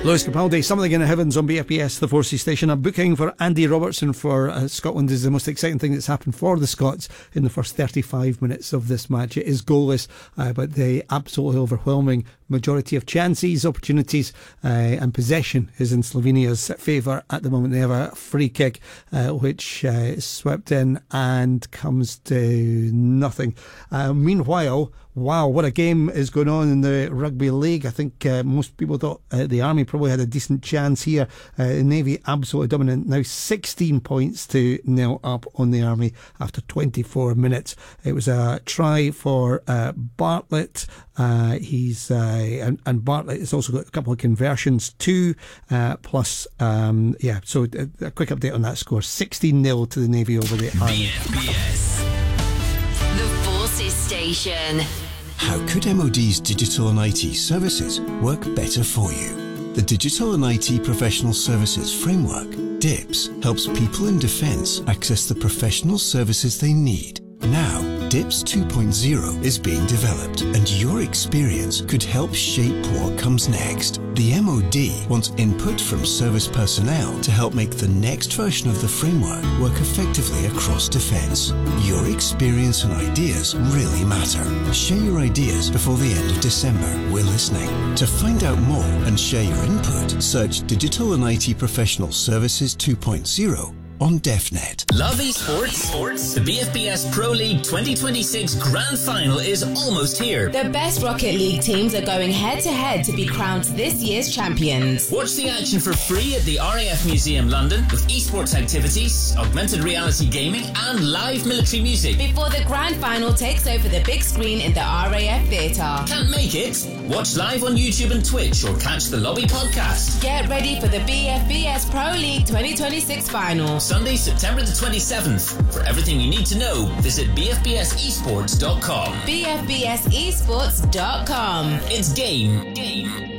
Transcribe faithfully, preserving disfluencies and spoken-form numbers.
Lewis Capaldi, Something in the Heavens on B F B S, the Forces station. A booking for Andy Robertson for uh, Scotland is the most exciting thing that's happened for the Scots in the first thirty-five minutes of this match. It is goalless, uh, but the absolutely overwhelming majority of chances, opportunities uh, and possession is in Slovenia's favour at the moment. They have a free kick uh, which uh, is swept in and comes to nothing. Uh, meanwhile, wow, what a game is going on in the Rugby League. I think uh, most people thought uh, the Army probably had a decent chance here. Uh, the Navy absolutely dominant. Now sixteen points to nil up on the Army after twenty-four minutes. It was a try for uh, Bartlett. Uh, he's uh, and, and Bartlett has also got a couple of conversions too. Uh, plus, um, yeah. So a, a quick update on that score: sixteen nil to the Navy over the Army. B F B S, the Forces station. How could M O D's digital and I T services work better for you? The Digital and I T Professional Services Framework, D I P S, helps people in defence access the professional services they need. Now, D I P S two point oh is being developed, and your experience could help shape what comes next. The M O D wants input from service personnel to help make the next version of the framework work effectively across defence. Your experience and ideas really matter. Share your ideas before the end of December. We're listening. To find out more and share your input, search Digital and I T Professional Services two point oh on DefNet. Love esports? Sports? The B F B S Pro League twenty twenty-six Grand Final is almost here. The best Rocket League teams are going head-to-head to be crowned this year's champions. Watch the action for free at the R A F Museum London with esports activities, augmented reality gaming and live military music. Before the Grand Final takes over the big screen in the R A F Theatre. Can't make it? Watch live on YouTube and Twitch or catch the Lobby podcast. Get ready for the B F B S Pro League twenty twenty-six Final. Sunday, September the twenty-seventh. For everything you need to know, visit b f b s esports dot com. b f b s esports dot com. It's game. Game.